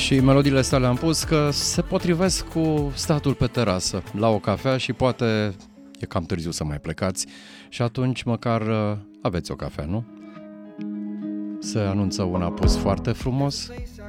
Și melodiile astea le-am pus că se potrivesc cu statul pe terasă, la o cafea și poate e cam târziu să mai plecați și atunci măcar aveți o cafea, nu? Se anunță un apus foarte frumos